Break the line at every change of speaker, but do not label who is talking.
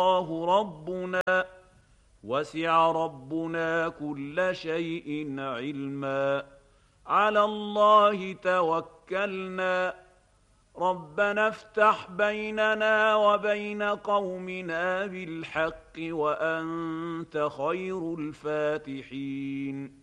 الله ربنا وسع ربنا كل شيء علما على الله توكلنا ربنا افتح بيننا وبين قومنا بالحق وأنت خير الفاتحين